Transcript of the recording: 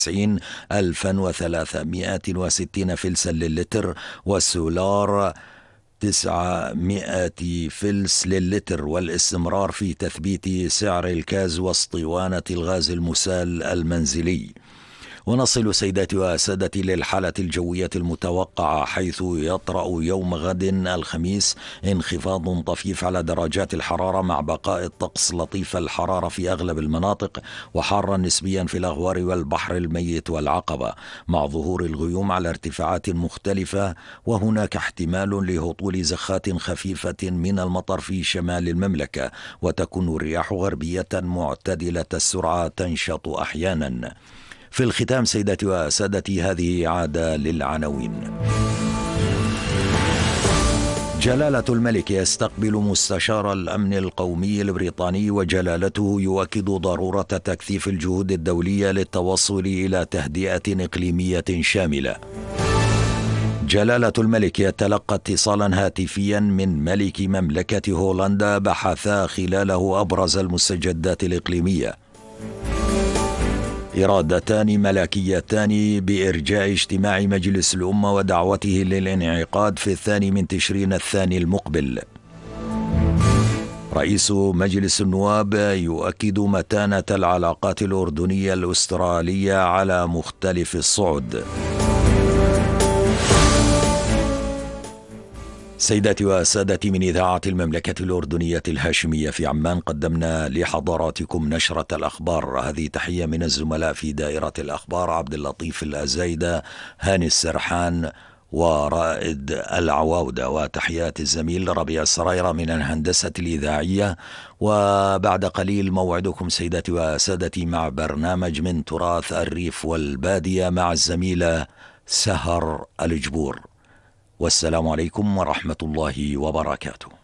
2360 فلسا للتر، والسولار 900 فلس للتر، والاستمرار في تثبيت سعر الغاز واسطوانة الغاز المسال المنزلي. ونصل سيداتي وسادتي للحالة الجوية المتوقعة، حيث يطرأ يوم غد الخميس انخفاض طفيف على درجات الحرارة، مع بقاء الطقس لطيف الحرارة في أغلب المناطق، وحارا نسبيا في الأغوار والبحر الميت والعقبة، مع ظهور الغيوم على ارتفاعات مختلفة، وهناك احتمال لهطول زخات خفيفة من المطر في شمال المملكة، وتكون الرياح غربية معتدلة السرعة تنشط أحيانا. في الختام سيداتي وسادتي، هذه عادة للعناوين. جلالة الملك يستقبل مستشار الأمن القومي البريطاني، وجلالته يؤكد ضرورة تكثيف الجهود الدولية للتوصل إلى تهدئة إقليمية شاملة. جلالة الملك يتلقى اتصالا هاتفيا من ملك مملكة هولندا بحث خلاله أبرز المستجدات الإقليمية. إرادتان ملكيتان بإرجاء اجتماع مجلس الأمة ودعوته للانعقاد في 2 تشرين الثاني المقبل. رئيس مجلس النواب يؤكد متانة العلاقات الأردنية الأسترالية على مختلف الصعد. سيداتي وسادتي، من إذاعة المملكة الأردنية الهاشمية في عمان قدمنا لحضراتكم نشرة الأخبار. هذه تحية من الزملاء في دائرة الأخبار: عبد اللطيف الأزايدة، هاني السرحان، ورائد العواودة، وتحيات الزميل ربيع السرايرة من الهندسة الإذاعية. وبعد قليل موعدكم سيداتي وسادتي مع برنامج من تراث الريف والبادية مع الزميلة سهر الجبور. والسلام عليكم ورحمة الله وبركاته.